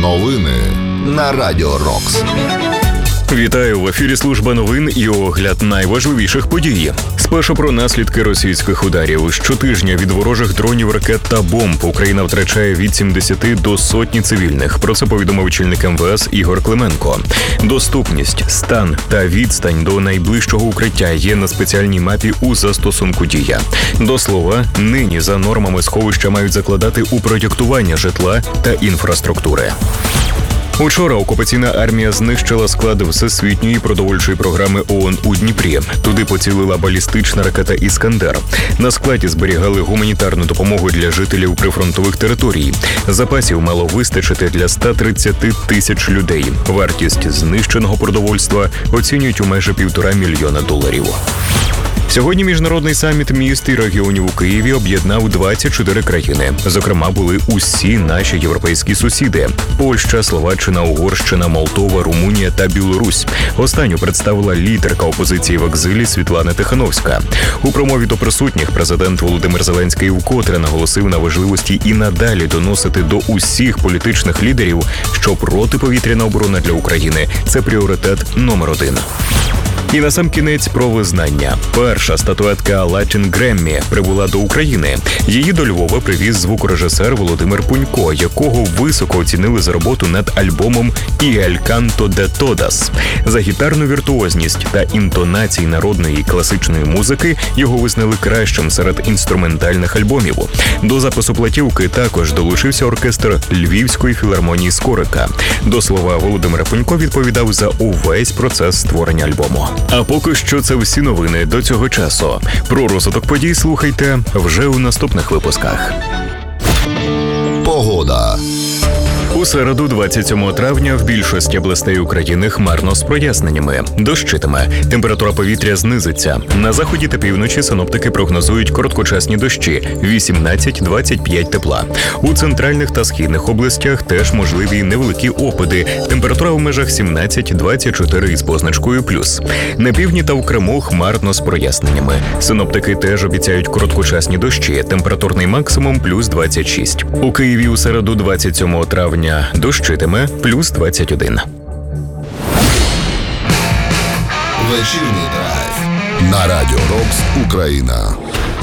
Новини на Радіо Рокс. Вітаю! В ефірі служба новин і огляд найважливіших подій. Спершу про наслідки російських ударів. Щотижня від ворожих дронів, ракет та бомб Україна втрачає від 70 до сотні цивільних. Про це повідомив очільник МВС Ігор Клименко. Доступність, стан та відстань до найближчого укриття є на спеціальній мапі у застосунку «Дія». До слова, нині за нормами сховища мають закладати у проєктування житла та інфраструктури. Учора окупаційна армія знищила склад Всесвітньої продовольчої програми ООН у Дніпрі. Туди поцілила балістична ракета «Іскандер». На складі зберігали гуманітарну допомогу для жителів прифронтових територій. Запасів мало вистачити для 130 тисяч людей. Вартість знищеного продовольства оцінюють у майже $1,5 мільйона. Сьогодні міжнародний саміт міст і регіонів у Києві об'єднав 24 країни. Зокрема, були усі наші європейські сусіди – Польща, Словаччина, Угорщина, Молдова, Румунія та Білорусь. Останню представила лідерка опозиції в екзилі Світлана Тихановська. У промові до присутніх президент Володимир Зеленський вкотре наголосив на важливості і надалі доносити до усіх політичних лідерів, що протиповітряна оборона для України – це пріоритет номер 1. І насамкінець про визнання. Перша статуетка Latin Grammy прибула до України. Її до Львова привіз звукорежисер Володимир Пунько, якого високо оцінили за роботу над альбомом «Y el canto de todas». За гітарну віртуозність та інтонації народної і класичної музики його визнали кращим серед інструментальних альбомів. До запису платівки також долучився оркестр Львівської філармонії Скорика. До слова, Володимир Пунько відповідав за увесь процес створення альбому. А поки що це всі новини до цього часу. Про розвиток подій слухайте вже у наступних випусках. Погода. У середу, 27 травня, в більшості областей України хмарно з проясненнями. Дощитиме. Температура повітря знизиться. На заході та півночі синоптики прогнозують короткочасні дощі – 18-25 тепла. У центральних та східних областях теж можливі невеликі опади. Температура в межах 17-24 із позначкою плюс. На півдні та в Криму хмарно з проясненнями. Синоптики теж обіцяють короткочасні дощі. Температурний максимум – плюс 26. У Києві у середу, 27 травня, дощитиме плюс 21. Вечірній драйв на Радіо Рокс Україна.